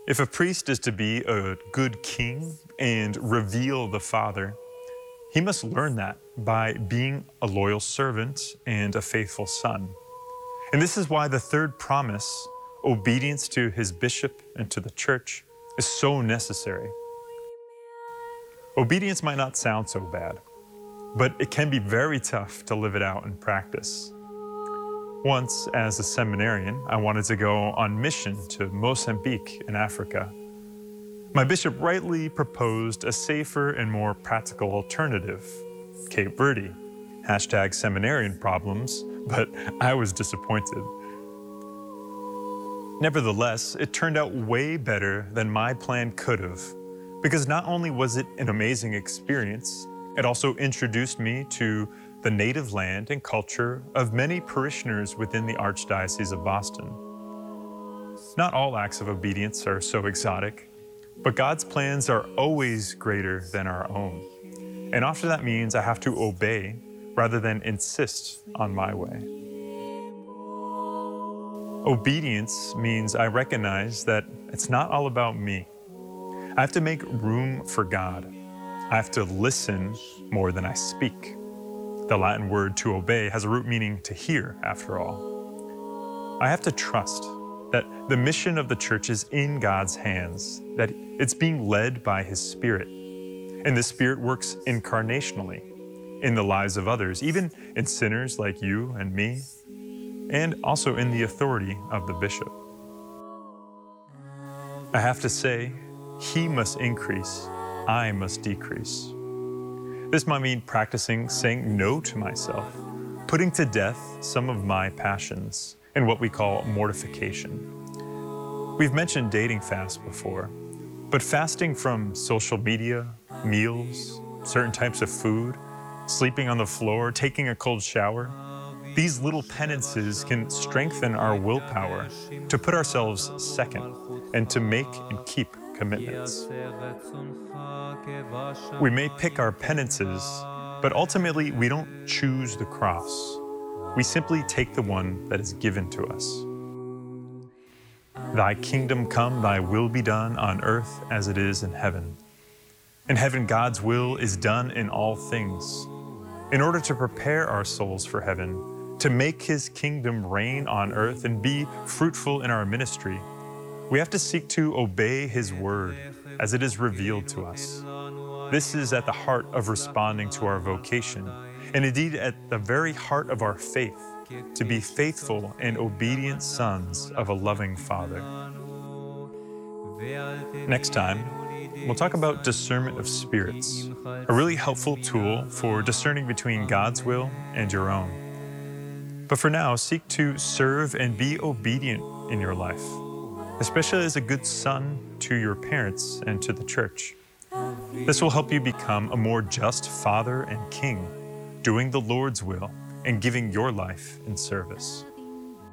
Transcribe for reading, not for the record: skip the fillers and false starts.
If a priest is to be a good king and reveal the Father, he must learn that by being a loyal servant and a faithful son. And this is why the third promise, obedience to his bishop and to the church, is so necessary. Obedience might not sound so bad, but it can be very tough to live it out in practice. Once, as a seminarian, I wanted to go on mission to Mozambique in Africa. My bishop rightly proposed a safer and more practical alternative, Cape Verde. #seminarian problems, but I was disappointed. Nevertheless, it turned out way better than my plan could have, because not only was it an amazing experience, it also introduced me to the native land and culture of many parishioners within the Archdiocese of Boston. Not all acts of obedience are so exotic, but God's plans are always greater than our own. And often that means I have to obey rather than insist on my way. Obedience means I recognize that it's not all about me. I have to make room for God. I have to listen more than I speak. The Latin word to obey has a root meaning to hear, after all. I have to trust that the mission of the church is in God's hands, that it's being led by His Spirit. And the Spirit works incarnationally in the lives of others, even in sinners like you and me, and also in the authority of the bishop. I have to say, He must increase, I must decrease. This might mean practicing saying no to myself, putting to death some of my passions, and what we call mortification. We've mentioned dating fast before, but fasting from social media, meals, certain types of food, sleeping on the floor, taking a cold shower, these little penances can strengthen our willpower to put ourselves second and to make and keep commitments. We may pick our penances, but ultimately we don't choose the cross. We simply take the one that is given to us. Thy kingdom come, thy will be done on earth as it is in heaven. In heaven, God's will is done in all things. In order to prepare our souls for heaven, to make His kingdom reign on earth and be fruitful in our ministry, we have to seek to obey His word as it is revealed to us. This is at the heart of responding to our vocation, and indeed at the very heart of our faith, to be faithful and obedient sons of a loving Father. Next time, we'll talk about discernment of spirits, a really helpful tool for discerning between God's will and your own. But for now, seek to serve and be obedient in your life, especially as a good son to your parents and to the church. This will help you become a more just father and king, doing the Lord's will and giving your life in service.